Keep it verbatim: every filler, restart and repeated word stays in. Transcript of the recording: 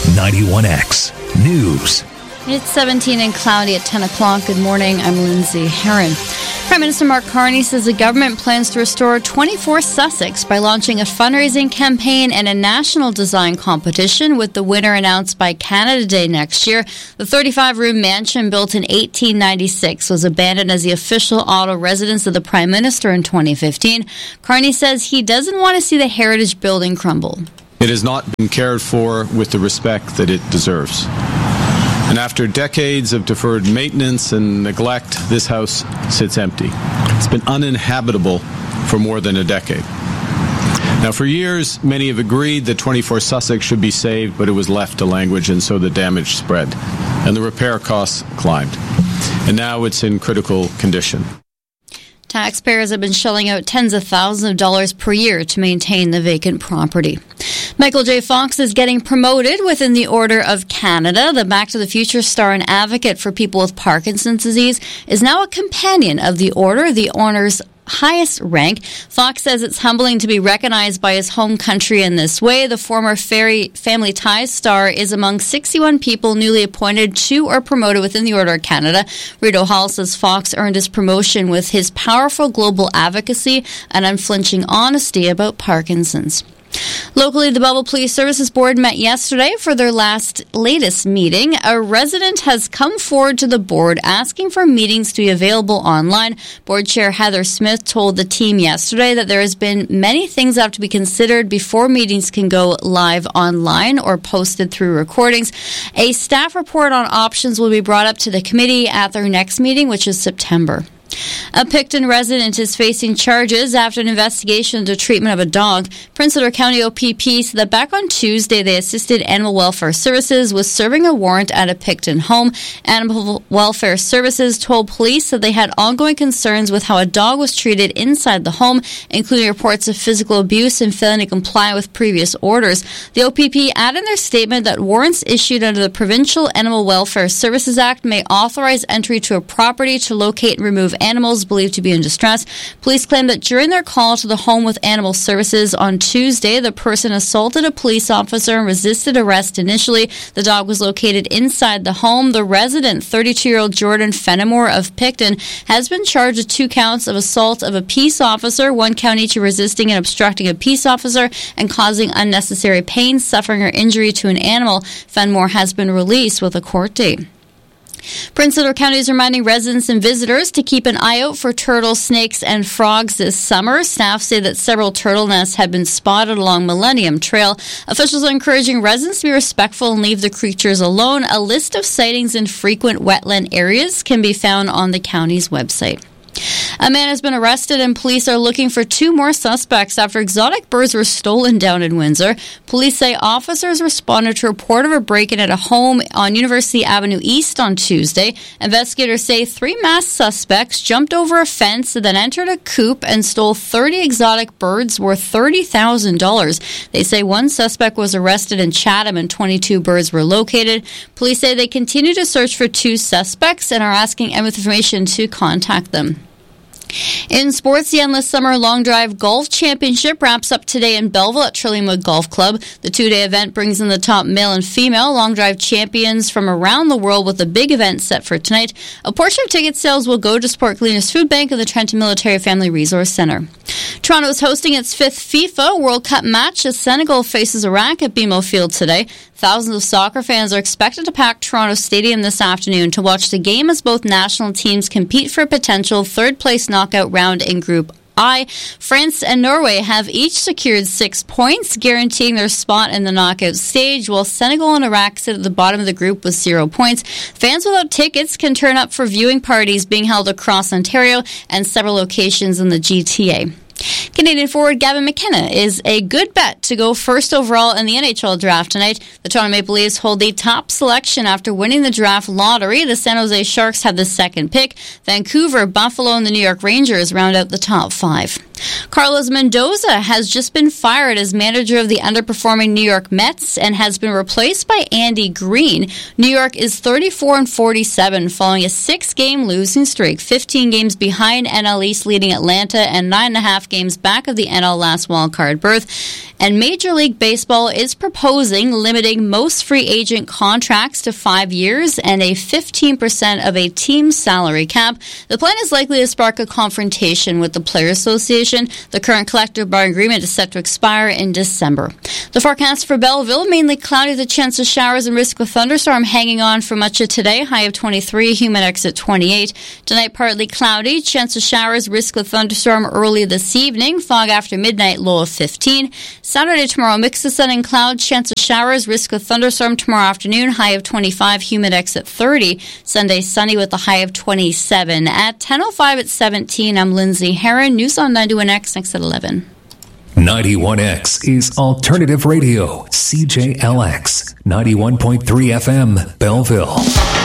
ninety-one X News. It's seventeen and cloudy at ten o'clock. Good morning. I'm Lindsay Herron. Prime Minister Mark Carney says the government plans to restore twenty-four Sussex by launching a fundraising campaign and a national design competition, with the winner announced by Canada Day next year. The thirty-five room mansion, built in eighteen ninety-six, was abandoned as the official auto residence of the Prime Minister in twenty fifteen. Carney says he doesn't want to see the heritage building crumble. It has not been cared for with the respect that it deserves. And after decades of deferred maintenance and neglect, this house sits empty. It's been uninhabitable for more than a decade. Now, for years, many have agreed that twenty-four Sussex should be saved, but it was left to language, and so the damage spread, and the repair costs climbed. And now it's in critical condition. Taxpayers have been shelling out tens of thousands of dollars per year to maintain the vacant property. Michael J. Fox is getting promoted within the Order of Canada. The Back to the Future star and advocate for people with Parkinson's disease is now a companion of the Order, the honor's highest rank. Fox says it's humbling to be recognized by his home country in this way. The former Fairy Family Ties star is among sixty-one people newly appointed to or promoted within the Order of Canada. Rito Hall says Fox earned his promotion with his powerful global advocacy and unflinching honesty about Parkinson's. Locally, the Belleville Police Services Board met yesterday for their last latest meeting. A resident has come forward to the board asking for meetings to be available online. Board Chair Heather Smith told the team yesterday that there has been many things that have to be considered before meetings can go live online or posted through recordings. A staff report on options will be brought up to the committee at their next meeting, which is September. A Picton resident is facing charges after an investigation into treatment of a dog. Prince Edward County O P P said that back on Tuesday, they assisted Animal Welfare Services with serving a warrant at a Picton home. Animal Welfare Services told police that they had ongoing concerns with how a dog was treated inside the home, including reports of physical abuse and failing to comply with previous orders. The O P P added in their statement that warrants issued under the Provincial Animal Welfare Services Act may authorize entry to a property to locate and remove animals believed to be in distress. Police claim that during their call to the home with animal services on Tuesday, the person assaulted a police officer and resisted arrest initially. The dog was located inside the home. The resident, thirty-two-year-old Jordan Fenimore of Picton, has been charged with two counts of assault of a peace officer, one count each of resisting and obstructing a peace officer and causing unnecessary pain, suffering, or injury to an animal. Fenimore has been released with a court date. Prince Edward County is reminding residents and visitors to keep an eye out for turtles, snakes, and frogs this summer. Staff say that several turtle nests have been spotted along Millennium Trail. Officials are encouraging residents to be respectful and leave the creatures alone. A list of sightings in frequent wetland areas can be found on the county's website. A man has been arrested and police are looking for two more suspects after exotic birds were stolen down in Windsor. Police say officers responded to a report of a break-in at a home on University Avenue East on Tuesday. Investigators say three masked suspects jumped over a fence and then entered a coop and stole thirty exotic birds worth thirty thousand dollars. They say one suspect was arrested in Chatham and twenty-two birds were located. Police say they continue to search for two suspects and are asking M with information to contact them. In sports, the Endless Summer Long Drive Golf Championship wraps up today in Belleville at Trilliumwood Golf Club. The two-day event brings in the top male and female long drive champions from around the world, with a big event set for tonight. A portion of ticket sales will go to support Gleaners Food Bank and the Trenton Military Family Resource Centre. Toronto is hosting its fifth FIFA World Cup match as Senegal faces Iraq at B M O Field today. Thousands of soccer fans are expected to pack Toronto Stadium this afternoon to watch the game as both national teams compete for a potential third-place knockout round in Group I. France and Norway have each secured six points, guaranteeing their spot in the knockout stage, while Senegal and Iraq sit at the bottom of the group with zero points. Fans without tickets can turn up for viewing parties being held across Ontario and several locations in the G T A. Canadian forward Gavin McKenna is a good bet to go first overall in the N H L draft tonight. The Toronto Maple Leafs hold the top selection after winning the draft lottery. The San Jose Sharks have the second pick. Vancouver, Buffalo, and the New York Rangers round out the top five. Carlos Mendoza has just been fired as manager of the underperforming New York Mets and has been replaced by Andy Green. New York is thirty-four and forty-seven following a six-game losing streak, fifteen games behind N L East leading Atlanta and nine and a half games back of the N L last wildcard berth. And Major League Baseball is proposing limiting most free agent contracts to five years and a fifteen percent of a team's salary cap. The plan is likely to spark a confrontation with the Players Association. The current collective bargaining agreement is set to expire in December. The forecast for Belleville, mainly cloudy, the chance of showers and risk of thunderstorm hanging on for much of today, high of twenty-three, humid at twenty-eight. Tonight, partly cloudy, chance of showers, risk of thunderstorm early this evening, fog after midnight, low of fifteen. Saturday, tomorrow, mix of sun and clouds, chance of showers, risk of thunderstorm tomorrow afternoon, high of twenty-five, humid at thirty. Sunday, sunny with a high of twenty-seven. At ten oh five at seventeen, I'm Lindsay Herron, News on ninety-one X, next at eleven. ninety-one X is Alternative Radio, C J L X, ninety-one point three F M, Belleville.